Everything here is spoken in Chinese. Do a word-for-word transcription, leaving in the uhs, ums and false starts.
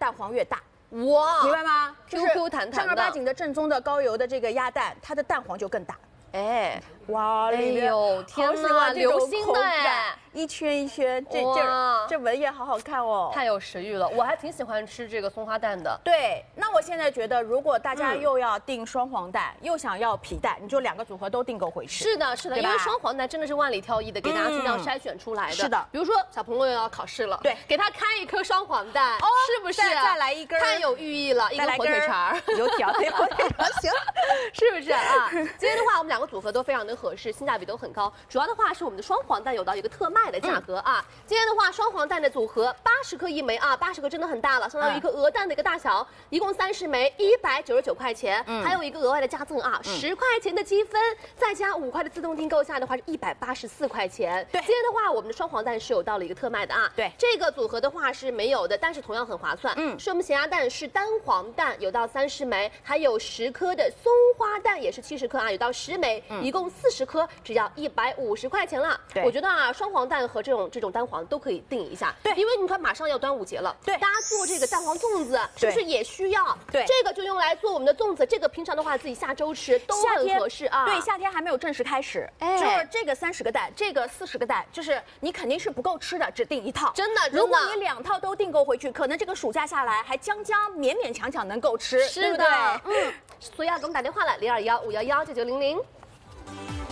蛋黄越大。 哇， 明白吗？就是 Q Q 弹弹的正儿八经的正宗的高油的这个鸭蛋，它的蛋黄就更大。 哎， 哇， 哎里面呦天哪好喜欢这种流星的口感哎， 一圈一圈，这哇这这纹也好好看哦。 太有食欲了，我还挺喜欢吃这个松花蛋的。 对，那我现在觉得，如果大家嗯又要订双黄蛋，又想要皮蛋，你就两个组合都订购回去。 是的，是的， 对吧因为双黄蛋真的是万里挑一的，给大家尽量筛选出来的。 是的比如说小朋友要考试了， 对给他开一颗双黄蛋， 哦是不是？ 再再来一根儿太有寓意了，一个火再来根儿腿肠儿。 油条，对，火腿肠行。 是不是啊？今天的话，我们两个组合都非常的合适，性价比都很高。主要的话是我们的双黄蛋有到一个特卖的价格啊。今天的话，双黄蛋的组合八十克一枚啊，八十克真的很大了，相当于一颗鹅蛋的一个大小，一共三十枚，一百九十九块钱。还有一个额外的加赠啊，十块钱的积分，再加五块的自动订购下来的话是一百八十四块钱。 对， 今天的话，我们的双黄蛋是有到了一个特卖的啊。 对， 这个组合的话是没有的，但是同样很划算。嗯，是我们咸鸭蛋是单黄蛋有到三十枚，还有十颗的松花蛋也是七十颗啊，有到十枚，一共四十颗，只要一百五十块钱了。 对我觉得啊，双黄蛋和这种这种单黄都可以定一下。 对因为你看马上要端午节了， 对大家做这个蛋黄粽子是不是对也需要？ 对这个就用来做我们的粽子，这个平常的话自己下周吃都很夏天合适啊。 对，夏天还没有正式开始， 哎就是这个三十个蛋，这个四十个蛋，就是你肯定是不够吃的，只订一套。 真的真的如果你两套都订购回去，可能这个暑假下来还将将勉勉强强能够吃，对是的不对？， 嗯，所以要给我们打电话了，零二幺五幺幺九九零零。